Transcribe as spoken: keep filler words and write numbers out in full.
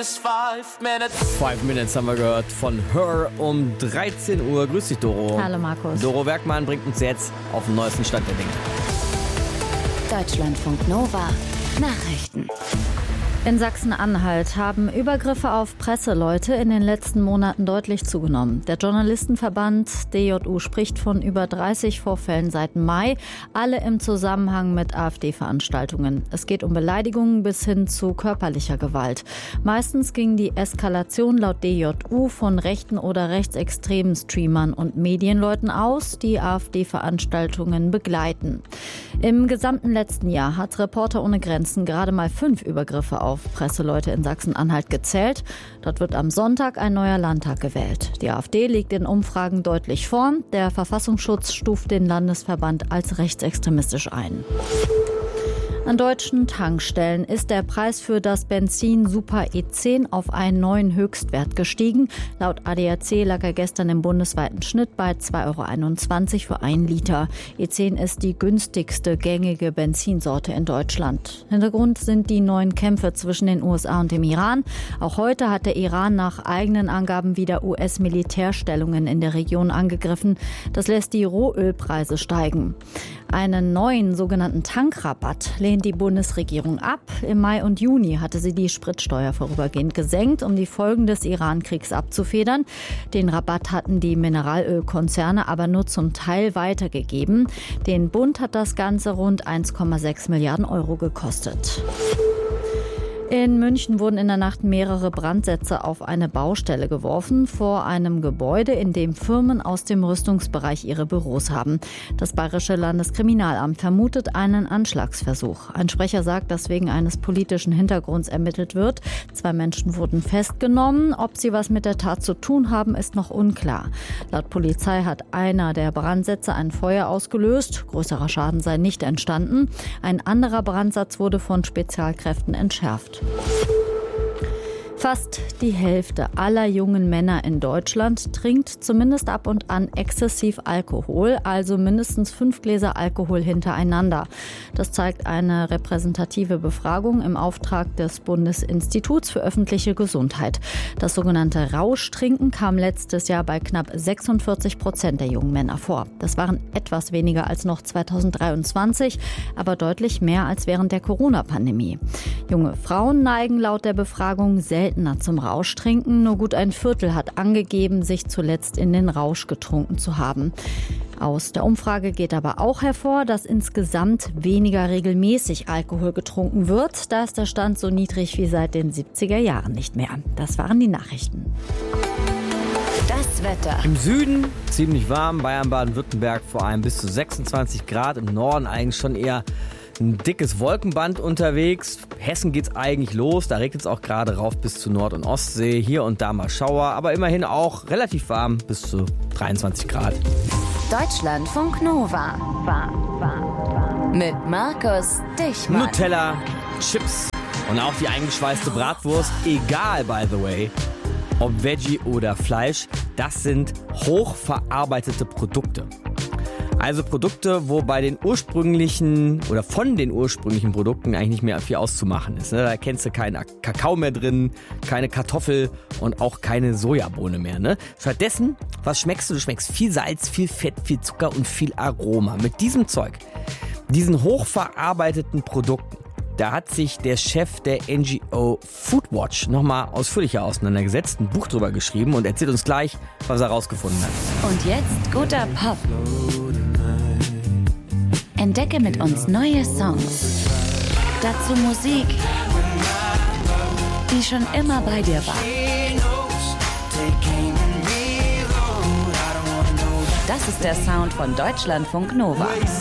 just five minutes. Five Minutes haben wir gehört von Her um dreizehn Uhr. Grüß dich, Doro. Hallo, Markus. Doro Werkmann bringt uns jetzt auf den neuesten Stand der Dinge. Deutschlandfunk Nova Nachrichten. In Sachsen-Anhalt haben Übergriffe auf Presseleute in den letzten Monaten deutlich zugenommen. Der Journalistenverband D J U spricht von über dreißig Vorfällen seit Mai, alle im Zusammenhang mit AfD-Veranstaltungen. Es geht um Beleidigungen bis hin zu körperlicher Gewalt. Meistens ging die Eskalation laut D J U von rechten oder rechtsextremen Streamern und Medienleuten aus, die AfD-Veranstaltungen begleiten. Im gesamten letzten Jahr hat Reporter ohne Grenzen gerade mal fünf Übergriffe auf Presseleute in Sachsen-Anhalt gezählt. Dort wird am Sonntag ein neuer Landtag gewählt. Die AfD liegt in Umfragen deutlich vorn. Der Verfassungsschutz stuft den Landesverband als rechtsextremistisch ein. An deutschen Tankstellen ist der Preis für das Benzin Super E zehn auf einen neuen Höchstwert gestiegen. Laut A D A C lag er gestern im bundesweiten Schnitt bei zwei Euro einundzwanzig für einen Liter. E zehn ist die günstigste gängige Benzinsorte in Deutschland. Hintergrund sind die neuen Kämpfe zwischen den U S A und dem Iran. Auch heute hat der Iran nach eigenen Angaben wieder U S-Militärstellungen in der Region angegriffen. Das lässt die Rohölpreise steigen. Einen neuen sogenannten Tankrabatt lehnt die Bundesregierung ab. Im Mai und Juni hatte sie die Spritsteuer vorübergehend gesenkt, um die Folgen des Iran-Kriegs abzufedern. Den Rabatt hatten die Mineralölkonzerne aber nur zum Teil weitergegeben. Den Bund hat das Ganze rund eins Komma sechs Milliarden Euro gekostet. In München wurden in der Nacht mehrere Brandsätze auf eine Baustelle geworfen, vor einem Gebäude, in dem Firmen aus dem Rüstungsbereich ihre Büros haben. Das Bayerische Landeskriminalamt vermutet einen Anschlagsversuch. Ein Sprecher sagt, dass wegen eines politischen Hintergrunds ermittelt wird. Zwei Menschen wurden festgenommen. Ob sie was mit der Tat zu tun haben, ist noch unklar. Laut Polizei hat einer der Brandsätze ein Feuer ausgelöst. Größerer Schaden sei nicht entstanden. Ein anderer Brandsatz wurde von Spezialkräften entschärft. Fast die Hälfte aller jungen Männer in Deutschland trinkt zumindest ab und an exzessiv Alkohol, also mindestens fünf Gläser Alkohol hintereinander. Das zeigt eine repräsentative Befragung im Auftrag des Bundesinstituts für öffentliche Gesundheit. Das sogenannte Rauschtrinken kam letztes Jahr bei knapp sechsundvierzig Prozent der jungen Männer vor. Das waren etwas weniger als noch zweitausenddreiundzwanzig, aber deutlich mehr als während der Corona-Pandemie. Junge Frauen neigen laut der Befragung selten zum Rauschtrinken. Nur gut ein Viertel hat angegeben, sich zuletzt in den Rausch getrunken zu haben. Aus der Umfrage geht aber auch hervor, dass insgesamt weniger regelmäßig Alkohol getrunken wird. Da ist der Stand so niedrig wie seit den siebziger Jahren nicht mehr. Das waren die Nachrichten. Das Wetter. Im Süden ziemlich warm, Bayern, Baden-Württemberg vor allem bis zu sechsundzwanzig Grad. Im Norden eigentlich schon eher ein dickes Wolkenband unterwegs. Hessen geht's eigentlich los. Da regnet es auch gerade rauf bis zur Nord- und Ostsee. Hier und da mal Schauer, aber immerhin auch relativ warm bis zu dreiundzwanzig Grad. Deutschlandfunk Nova. Mit Markus Dichmann. Nutella, Chips und auch die eingeschweißte Bratwurst, egal by the way, ob Veggie oder Fleisch, das sind hochverarbeitete Produkte. Also Produkte, wo bei den ursprünglichen oder von den ursprünglichen Produkten eigentlich nicht mehr viel auszumachen ist. Da kennst du keinen Kakao mehr drin, keine Kartoffel und auch keine Sojabohne mehr. Ne? Stattdessen, was schmeckst du? Du schmeckst viel Salz, viel Fett, viel Zucker und viel Aroma. Mit diesem Zeug, diesen hochverarbeiteten Produkten, da hat sich der Chef der N G O Foodwatch nochmal ausführlicher auseinandergesetzt, ein Buch drüber geschrieben und erzählt uns gleich, was er rausgefunden hat. Und jetzt guter Pop. Entdecke mit uns neue Songs. Dazu Musik, die schon immer bei dir war. Das ist der Sound von Deutschlandfunk Nova.